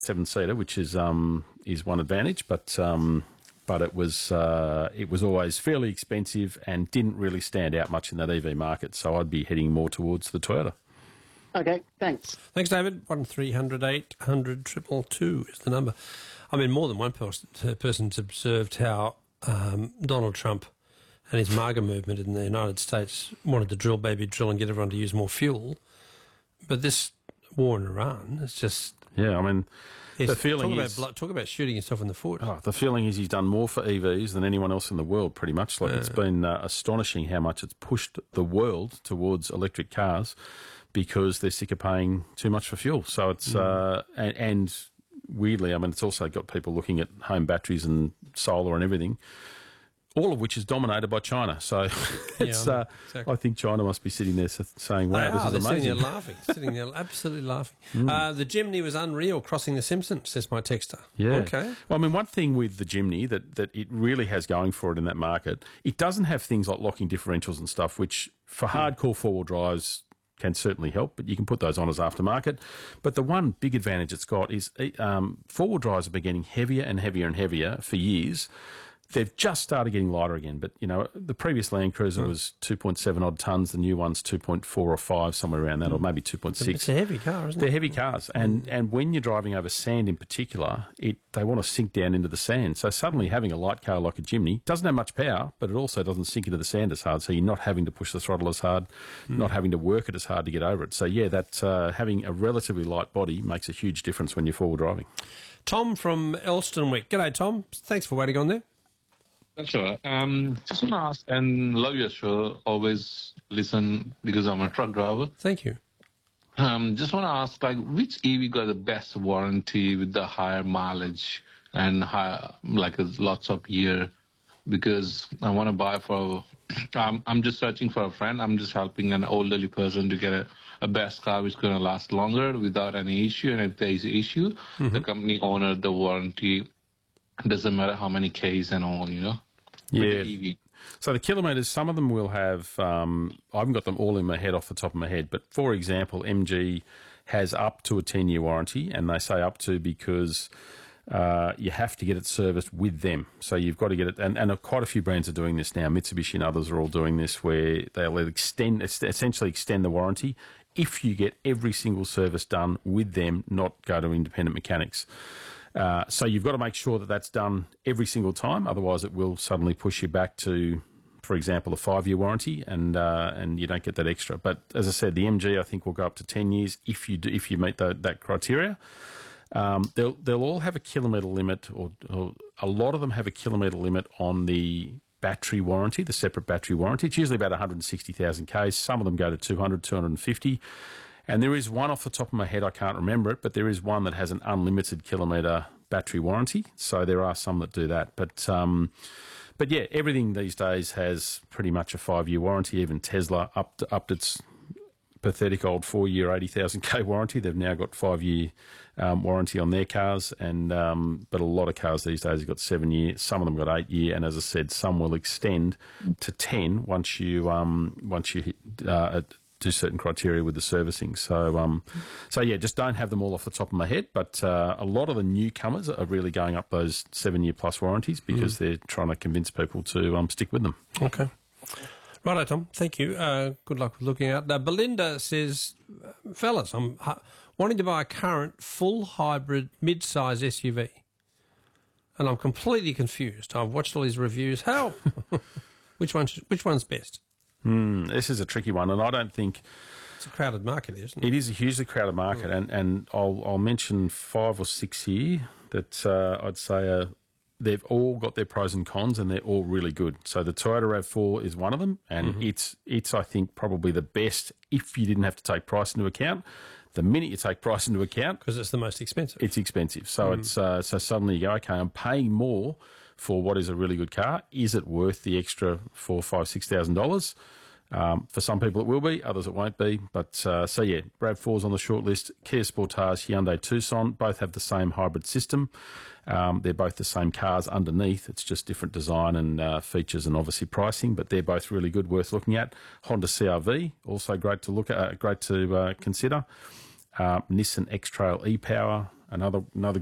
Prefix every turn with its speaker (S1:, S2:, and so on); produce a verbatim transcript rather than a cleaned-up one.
S1: seven-seater, which is um, is one advantage, but um, but it was uh, it was always fairly expensive and didn't really stand out much in that E V market. So I'd be heading more towards the Toyota.
S2: Okay, thanks.
S3: Thanks, David. one three hundred eight hundred two two two is the number. I mean, more than one person, person's observed how um, Donald Trump and his MAGA movement in the United States wanted to drill, baby, drill and get everyone to use more fuel. But this war in Iran is just...
S1: Yeah, I mean, the feeling
S3: talk
S1: is...
S3: About, talk about shooting yourself in the foot.
S1: Oh, the feeling is he's done more for E Vs than anyone else in the world, pretty much. Like, yeah. It's been uh, astonishing how much it's pushed the world towards electric cars because they're sick of paying too much for fuel. So it's... Mm. Uh, and, and weirdly, I mean, it's also got people looking at home batteries and solar and everything, all of which is dominated by China. So it's,
S3: yeah,
S1: uh,
S3: exactly.
S1: I think China must be sitting there saying, wow,
S3: they
S1: this
S3: are,
S1: is
S3: they're
S1: amazing.
S3: Sitting there laughing, sitting there absolutely laughing. Mm. Uh, the Jimny was unreal crossing the Simpsons, says my texter.
S1: Yeah.
S3: Okay.
S1: Well, I mean, one thing with the Jimny that, that it really has going for it in that market, it doesn't have things like locking differentials and stuff, which for mm. hardcore four-wheel drives can certainly help, but you can put those on as aftermarket. But the one big advantage it's got is um, four-wheel drives have been getting heavier and heavier and heavier for years. They've just started getting lighter again, but, you know, the previous Land Cruiser mm. was two point seven odd tonnes, the new one's two point four or five, somewhere around that, mm. or maybe two point six.
S3: It's a heavy car, isn't it?
S1: They're heavy cars, and, and when you're driving over sand in particular, it they want to sink down into the sand. So suddenly having a light car like a Jimny doesn't have much power, but it also doesn't sink into the sand as hard, so you're not having to push the throttle as hard, mm. not having to work it as hard to get over it. So, yeah, that uh, having a relatively light body makes a huge difference when you're forward driving.
S3: Tom from Elstonwick. G'day, Tom. Thanks for waiting on there.
S4: Sure. Um, just want to ask, and love your show, always listen because I'm a truck driver.
S3: Thank you.
S4: Um, just want to ask, like, which E V got the best warranty with the higher mileage and higher, like, lots of year? Because I want to buy for, um, I'm just searching for a friend. I'm just helping an elderly person to get a, a best car which is going to last longer without any issue. And if there is an issue, mm-hmm. the company owner, the warranty, doesn't matter how many Ks and all, you know?
S1: Yeah. So the kilometres, some of them will have, um, I haven't got them all in my head off the top of my head, but for example, M G has up to a ten-year warranty, and they say up to because uh, you have to get it serviced with them. So you've got to get it, and, and quite a few brands are doing this now. Mitsubishi and others are all doing this, where they'll extend, essentially extend the warranty if you get every single service done with them, not go to independent mechanics. Uh, so you've got to make sure that that's done every single time. Otherwise, it will suddenly push you back to, for example, a five-year warranty, and uh, and you don't get that extra. But as I said, the M G I think will go up to ten years if you do, if you meet the, that criteria. Um, they'll they'll all have a kilometre limit, or, or a lot of them have a kilometre limit on the battery warranty, the separate battery warranty. It's usually about one hundred sixty thousand Ks. Some of them go to two hundred, two hundred fifty. And there is one off the top of my head, I can't remember it, but there is one that has an unlimited kilometre battery warranty. So there are some that do that. But um, but yeah, everything these days has pretty much a five-year warranty. Even Tesla upped, upped its pathetic old four-year, eighty thousand K warranty. They've now got five-year um, warranty on their cars. and um, But a lot of cars these days have got seven-year. Some of them got eight-year. And as I said, some will extend to ten once you, um, once you hit... Uh, do certain criteria with the servicing. So, um, so yeah, just don't have them all off the top of my head. But uh, a lot of the newcomers are really going up those seven-year plus warranties because mm. they're trying to convince people to um, stick with them.
S3: Okay. Righto, Tom. Thank you. Uh, good luck with looking out. Now, Belinda says, fellas, I'm uh, wanting to buy a current full hybrid mid-size S U V. And I'm completely confused. I've watched all these reviews. How? which one's, which one's best?
S1: Mm, this is a tricky one, and I don't think...
S3: It's a crowded market, isn't it?
S1: It is a hugely crowded market, mm. and, and I'll, I'll mention five or six here that uh, I'd say uh, they've all got their pros and cons, and they're all really good. So the Toyota RAV four is one of them, and mm-hmm. it's, it's, I think, probably the best if you didn't have to take price into account. The minute you take price into account...
S3: Because it's the most expensive.
S1: It's expensive. So, mm. it's, uh, so suddenly you go, okay, I'm paying more for what is a really good car. Is it worth the extra four, five, six thousand dollars? Um, for some people it will be, others it won't be. But uh, so yeah, RAV four's on the short list. Kia Sportage, Hyundai Tucson, both have the same hybrid system. Um, they're both the same cars underneath. It's just different design and uh, features and obviously pricing. But they're both really good, worth looking at. Honda C R V, also great to look at, uh, great to uh, consider. Uh, Nissan X-Trail e-Power. another another